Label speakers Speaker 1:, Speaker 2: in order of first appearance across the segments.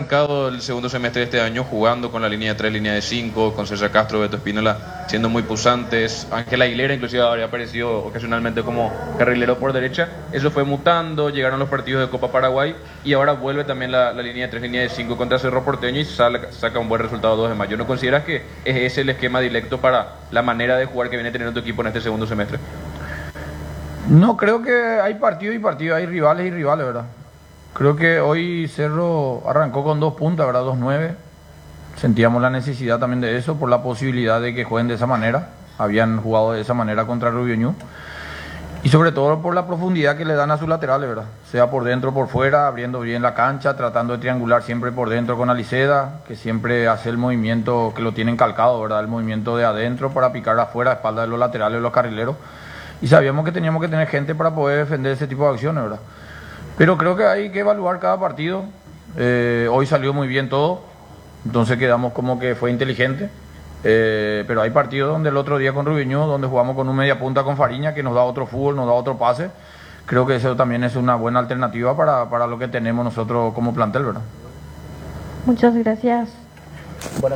Speaker 1: arrancado el segundo semestre de este año jugando con la línea de 3, línea de 5, con César Castro, Beto Espínola, siendo muy pusantes. Ángel Aguilera inclusive habría aparecido ocasionalmente como carrilero por derecha. Eso fue mutando, llegaron los partidos de Copa Paraguay y ahora vuelve también la línea de 3, línea de 5 contra Cerro Porteño y saca un buen resultado 2 de mayo. ¿No consideras que es ese el esquema directo para la manera de jugar que viene teniendo tu equipo en este segundo semestre?
Speaker 2: No, creo que hay partido y partido, hay rivales y rivales, ¿verdad? Creo que hoy Cerro arrancó con 2 puntas, ¿verdad? 2-9. Sentíamos la necesidad también de eso, por la posibilidad de que jueguen de esa manera. Habían jugado de esa manera contra Rubio Ñu. Y sobre todo por la profundidad que le dan a sus laterales, ¿verdad? Sea por dentro o por fuera, abriendo bien la cancha, tratando de triangular siempre por dentro con Aliceda, que siempre hace el movimiento que lo tienen calcado, ¿verdad? El movimiento de adentro para picar afuera, a espalda de los laterales de los carrileros. Y sabíamos que teníamos que tener gente para poder defender ese tipo de acciones, ¿verdad? Pero creo que hay que evaluar cada partido. Hoy salió muy bien todo, entonces quedamos como que fue inteligente. Pero hay partidos donde el otro día con Rubiño, donde jugamos con un media punta con Fariña, que nos da otro fútbol, nos da otro pase. Creo que eso también es una buena alternativa para lo que tenemos nosotros como plantel, ¿verdad?
Speaker 3: Muchas gracias.
Speaker 4: Bueno,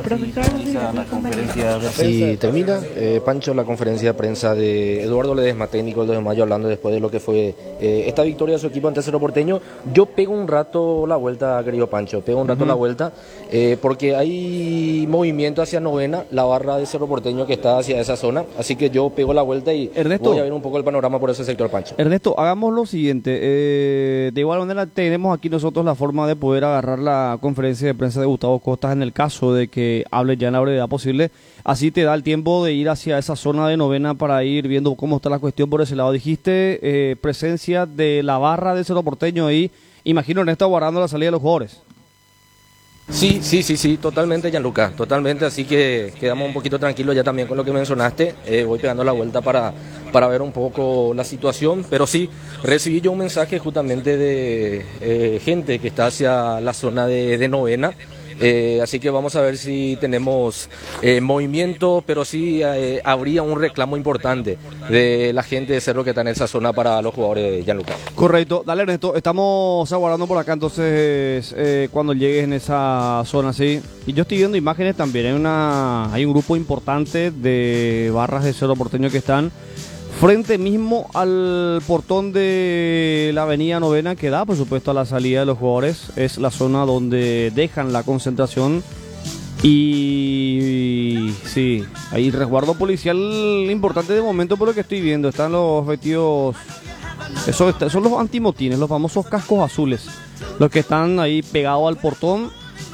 Speaker 4: así termina, Pancho, la conferencia de prensa de Eduardo Ledesma, técnico del 2 de mayo, hablando después de lo que fue esta victoria de su equipo ante Cerro Porteño. Yo pego un rato la vuelta, querido Pancho, la vuelta, porque hay movimiento hacia novena, la barra de Cerro Porteño que está hacia esa zona, así que yo pego la vuelta y Ernesto, voy a ver un poco el panorama por ese sector, Pancho.
Speaker 5: Ernesto, hagamos lo siguiente, de igual manera tenemos aquí nosotros la forma de poder agarrar la conferencia de prensa de Gustavo Costas en el caso de que hable ya en la brevedad posible, así te da el tiempo de ir hacia esa zona de novena para ir viendo cómo está la cuestión por ese lado. Dijiste presencia de la barra de Cerro Porteño ahí, imagino Ernesto aguardando la salida de los jugadores.
Speaker 4: Sí, totalmente, Gianluca, totalmente, así que quedamos un poquito tranquilos ya también con lo que mencionaste. Voy pegando la vuelta para ver un poco la situación, pero sí, recibí yo un mensaje justamente de gente que está hacia la zona de novena. Así que vamos a ver si tenemos movimiento, pero sí habría un reclamo importante de la gente de Cerro que está en esa zona para los jugadores de Gianluca.
Speaker 5: Correcto, dale Ernesto, estamos aguardando por acá entonces cuando llegues en esa zona, sí. Y yo estoy viendo imágenes también, hay un grupo importante de barras de Cerro Porteño que están frente mismo al portón de la avenida Novena, que da por supuesto a la salida de los jugadores. Es la zona donde dejan la concentración. Y sí, hay resguardo policial importante de momento por lo que estoy viendo. Están los vestidos, son los antimotines, los famosos cascos azules, los que están ahí pegados al portón.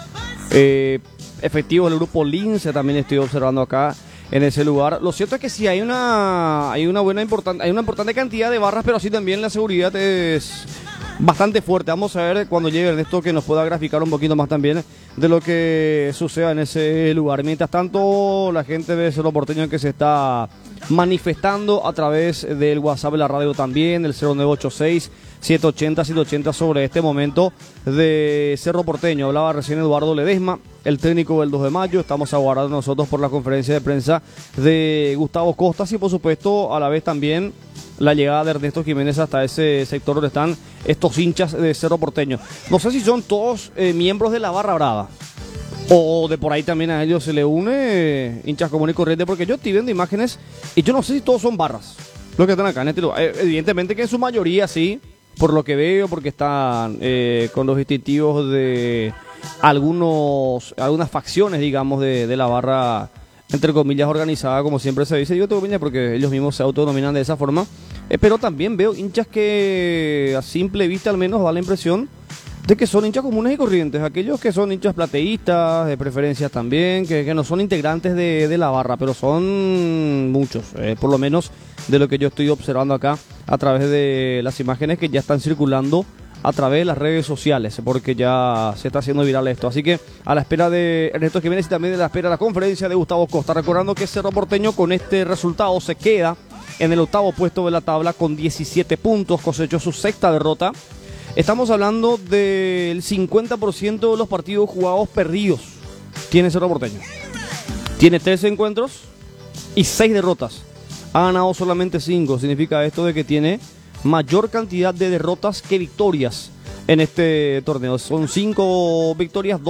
Speaker 5: Efectivos del grupo Lince también estoy observando acá en ese lugar. Lo cierto es que sí hay una importante cantidad de barras, pero así también la seguridad es bastante fuerte. Vamos a ver cuando llegue Ernesto que nos pueda graficar un poquito más también de lo que suceda en ese lugar. Mientras tanto, la gente de Cerro Porteño que se está manifestando a través del WhatsApp de la radio también, el 0986-780-780 sobre este momento de Cerro Porteño. Hablaba recién Eduardo Ledesma, el técnico del 2 de mayo. Estamos aguardando nosotros por la conferencia de prensa de Gustavo Costas y por supuesto a la vez también la llegada de Ernesto Jiménez hasta ese sector donde están estos hinchas de Cerro Porteño. No sé si son todos miembros de la Barra Brava o de por ahí también a ellos se le une hinchas común y corriente, porque yo estoy viendo imágenes y yo no sé si todos son barras los que están acá en este lugar. Evidentemente que en su mayoría sí, por lo que veo, porque están con los distintivos de algunas facciones, digamos, de la barra, entre comillas, organizada, como siempre se dice. Yo tengo comillas porque ellos mismos se autodenominan de esa forma, pero también veo hinchas que a simple vista al menos da la impresión de que son hinchas comunes y corrientes, aquellos que son hinchas plateístas, de preferencias también, que no son integrantes de la barra, pero son muchos, por lo menos de lo que yo estoy observando acá a través de las imágenes que ya están circulando a través de las redes sociales, porque ya se está haciendo viral esto. Así que a la espera de Ernesto Jiménez y también a la espera de la conferencia de Gustavo Costa, recordando que Cerro Porteño con este resultado se queda en el 8º puesto de la tabla con 17 puntos, cosechó su 6ª derrota. Estamos hablando del 50% de los partidos jugados perdidos tiene Cerro Porteño. Tiene 13 encuentros y 6 derrotas. Ha ganado solamente 5. Significa esto de que tiene mayor cantidad de derrotas que victorias en este torneo. Son 5 victorias,